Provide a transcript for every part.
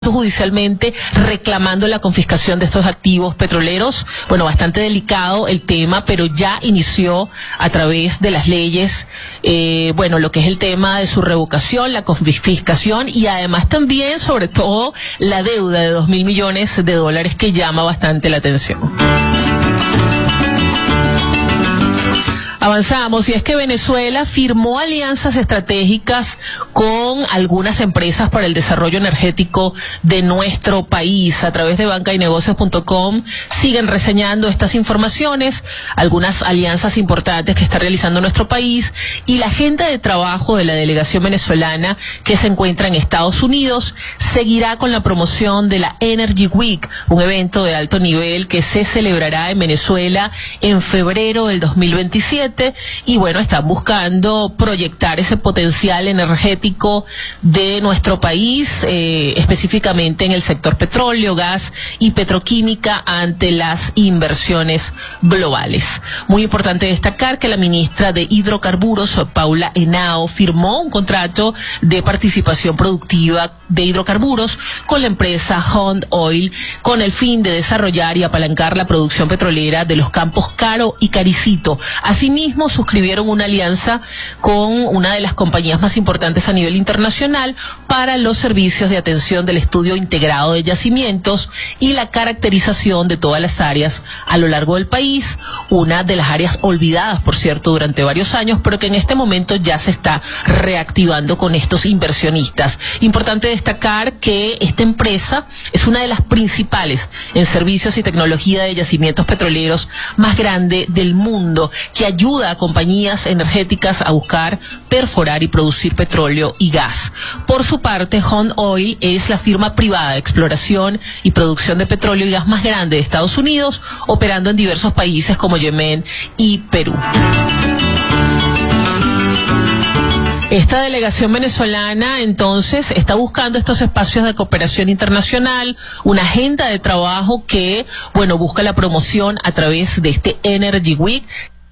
judicialmente reclamando la confiscación de estos activos petroleros. Bueno, bastante delicado el tema, pero ya inició a través de las leyes, lo que es el tema de su revocación, la confiscación y además también, sobre todo, la deuda de $2.000 millones que llama bastante la atención. Avanzamos, y es que Venezuela firmó alianzas estratégicas con algunas empresas para el desarrollo energético de nuestro país. A través de bancaynegocios.com siguen reseñando estas informaciones, algunas alianzas importantes que está realizando nuestro país y la agenda de trabajo de la delegación venezolana que se encuentra en Estados Unidos seguirá con la promoción de la Energy Week, un evento de alto nivel que se celebrará en Venezuela en febrero del 2027. Y bueno, están buscando proyectar ese potencial energético de nuestro país, específicamente en el sector petróleo, gas y petroquímica ante las inversiones globales. Muy importante destacar que la ministra de Hidrocarburos, Paula Henao, firmó un contrato de participación productiva de hidrocarburos con la empresa Hunt Oil con el fin de desarrollar y apalancar la producción petrolera de los campos Caro y Caricito. Asimismo, suscribieron una alianza con una de las compañías más importantes a nivel internacional para los servicios de atención del estudio integrado de yacimientos y la caracterización de todas las áreas a lo largo del país, una de las áreas olvidadas, por cierto, durante varios años, pero que en este momento ya se está reactivando con estos inversionistas. Importante destacar que esta empresa es una de las principales en servicios y tecnología de yacimientos petroleros más grande del mundo, que ayuda a compañías energéticas a buscar, perforar y producir petróleo y gas. Por su parte, Hunt Oil es la firma privada de exploración y producción de petróleo y gas más grande de Estados Unidos, operando en diversos países como Yemen y Perú. Esta delegación venezolana, entonces, está buscando estos espacios de cooperación internacional, una agenda de trabajo que, busca la promoción a través de este Energy Week.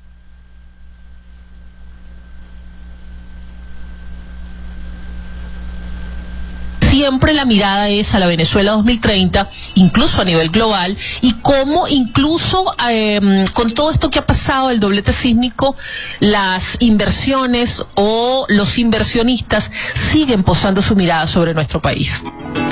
Siempre la mirada es a la Venezuela 2030, incluso a nivel global, y cómo incluso con todo esto que ha pasado, el doblete sísmico, las inversiones o los inversionistas siguen posando su mirada sobre nuestro país.